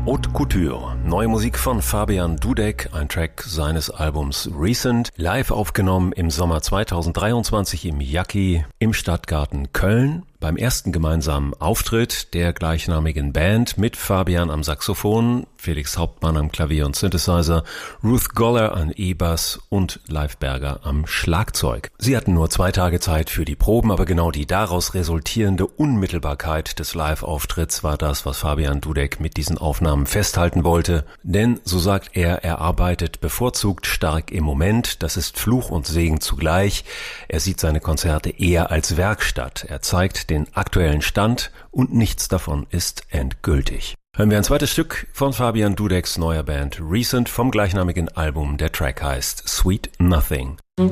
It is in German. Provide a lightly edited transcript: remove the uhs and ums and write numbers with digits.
Haute Couture. Neue Musik von Fabian Dudek, ein Track seines Albums Recent, live aufgenommen im Sommer 2023 im Jacki im Stadtgarten Köln. Beim ersten gemeinsamen Auftritt der gleichnamigen Band mit Fabian am Saxophon, Felix Hauptmann am Klavier und Synthesizer, Ruth Goller an E-Bass und Leif Berger am Schlagzeug. Sie hatten nur 2 Tage Zeit für die Proben, aber genau die daraus resultierende Unmittelbarkeit des Live-Auftritts war das, was Fabian Dudek mit diesen Aufnahmen festhalten wollte. Denn, so sagt er arbeitet bevorzugt stark im Moment. Das ist Fluch und Segen zugleich. Er sieht seine Konzerte eher als Werkstatt. Er zeigt den aktuellen Stand und nichts davon ist endgültig. Hören wir ein zweites Stück von Fabian Dudeks neuer Band Recent vom gleichnamigen Album. Der Track heißt Sweet Nothing.